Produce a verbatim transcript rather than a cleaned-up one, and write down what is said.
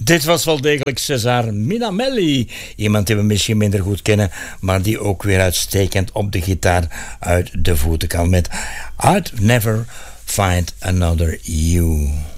Dit was wel degelijk Cesar Minamelli. Iemand die we misschien minder goed kennen, maar die ook weer uitstekend op de gitaar uit de voeten kan met I'd Never Find Another You.